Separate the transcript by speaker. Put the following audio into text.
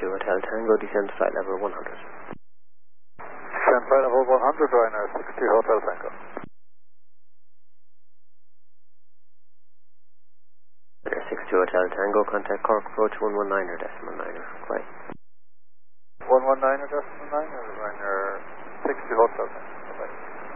Speaker 1: Hotel Tango, descend to flight level 100.
Speaker 2: Descend flight level 100, Ryanair 60 Hotel Tango.
Speaker 1: Ryanair 62 Hotel Tango, contact Cork approach 119er decimal 9er. Bye.
Speaker 2: 119er decimal 9 or Ryanair 60 Hotel Tango.